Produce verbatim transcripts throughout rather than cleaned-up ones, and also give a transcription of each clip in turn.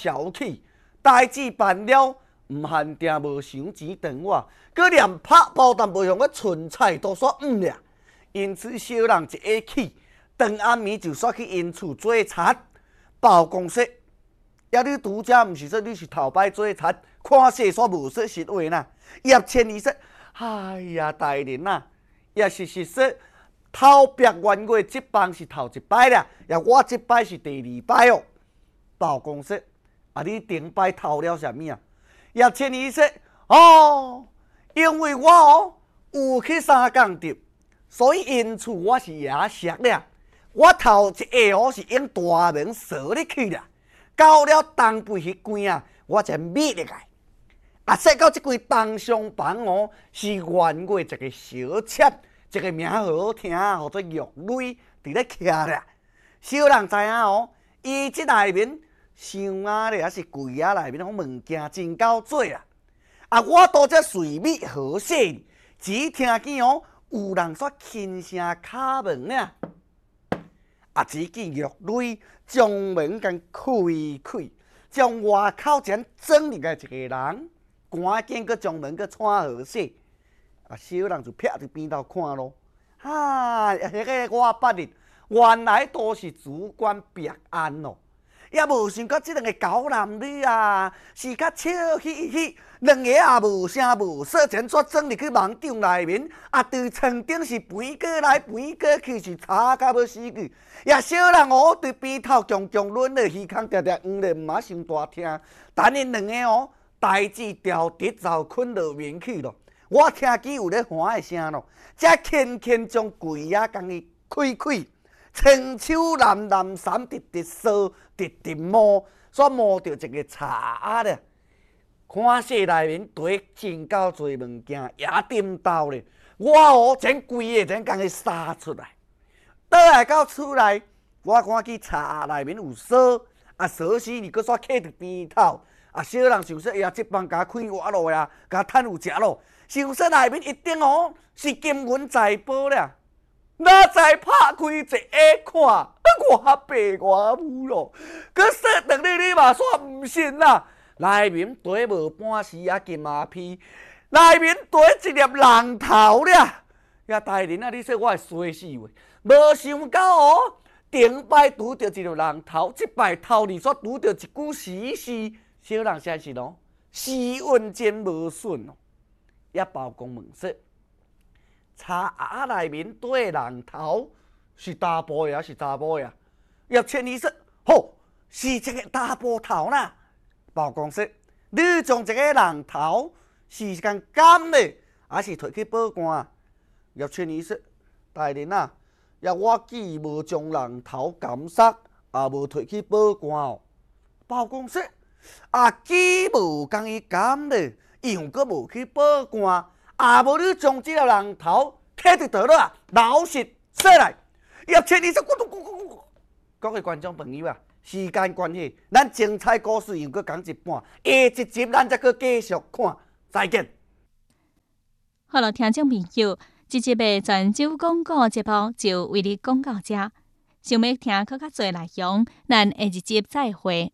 消气，代志办了，毋限定无赏钱长我，佮连拍包但无用个存菜都煞毋了。因此，小人一下起，当暗暝就煞去因厝做贼。包公说：“也你拄则毋是说你是头摆做贼，看势煞无说实话呐。”叶千里说：“哎呀，大人呐，也是实说。”头别元月这帮是头一摆啦，也我这摆是第二摆哦。包公说：“啊，你顶摆偷了什么啊？”叶千里说：“哦，因为我哦有去三江钓，所以因厝我是也熟了。我头一下哦是用大门锁入去啦，到了东北迄关啊，我才灭入来。啊，说到这关东厢房哦，是元月一个小妾。”一个名好听，叫做玉蕊，伫咧徛咧。小人知影哦，伊即内面箱啊咧，还是柜啊内面，迄物件真够多啊！啊，我拄则随笔好写，只听见哦，有人煞轻声敲门呢。啊，只见玉蕊将门甲开开，将外口前装入来一个人，赶紧佮将门佮串好写。啊，小人就撇伫边头看咯，啊，迄个我捌哩，原来都是主管别案咯，也无想到即两个狗男女啊，是较笑嘻嘻，两个也无声无说，前煞装入去网场内面，啊，对床顶是飞过来飞过去，是吵甲要死去。也小人哦，对边头强强抡咧，耳孔定定黄咧，毋嘛伤大听。等因两个哦，代志调直就困落眠去咯。我听见有咧喊的声咯，才轻轻将柜仔共伊开开，青手蓝蓝衫直直扫，直直摸，煞摸到一个茶咧。看势内面堆真够多物件，也点到咧。我哦，前规个前共伊杀出来，倒来到厝内，我看见茶内面有锁，啊锁匙你搁煞揢伫边头。啊，小人想说，哎呀，这帮甲开活咯呀，甲趁有食咯。想说内面一定哦是金银财宝啦，哪知拍开一下看，我白我母咯，佮说等你你嘛煞毋信啦。内面堆无半丝啊金马屁，内面堆一粒人头啦。呀，大人啊，你说我会衰死喂？无想到哦，顶摆拄着一粒人头，即摆头里煞拄着一句实事。小人啥是咯？时运真无顺哦。也包公问说：茶盒内面堆人头是查甫的还是查某的？叶千里说：吼，是一个查甫头啦。包公说：你将一个人头是共监的，还是摕去报官？叶千里说：大人啊，也我既无将人头监杀，也无摕去报官哦。包公说：啊，既无共伊监咧。又阁无去报官，也无你将即个人头摕伫倒落啊，老实说来，叶千里说：咕嘟咕咕咕。各位观众朋友啊，时间关系，咱精彩故事又阁讲一半，下一集咱再阁继续看，再见。 好了，听众朋友，这集的泉州广告节目就为你讲到这。想要听更较侪内容，咱下一集再会。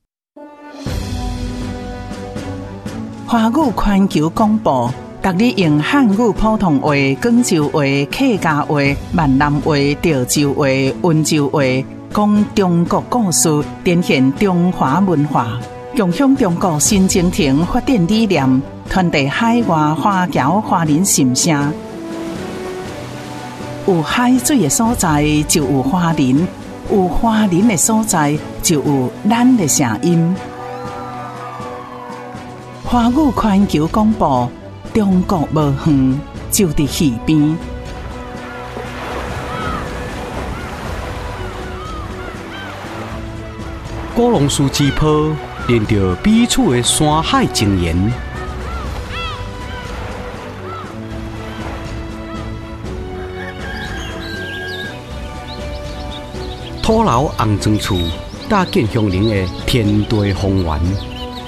华语环球广播，逐日用汉语普通话、广州话、客家话、闽南话、潮州话、温州话，讲中国故事，展现中华文化，共享中国新征程发展理念，传递海外华侨华人心声。有海水的所在，就有华人；有华人的所在，就有咱的声音。华语环球广播，中国无远，就伫耳边。 古龙树之坡，连着彼此的山海情缘。土楼红砖厝，搭建乡邻的天地风源。